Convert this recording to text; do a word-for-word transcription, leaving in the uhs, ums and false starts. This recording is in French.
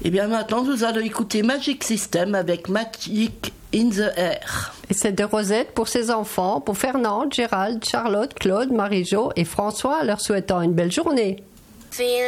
Et bien maintenant, nous allons écouter Magic System avec Magic in the Air. Et c'est de Rosette pour ses enfants, pour Fernande, Gérald, Charlotte, Claude, Marie-Jo et François, leur souhaitant une belle journée.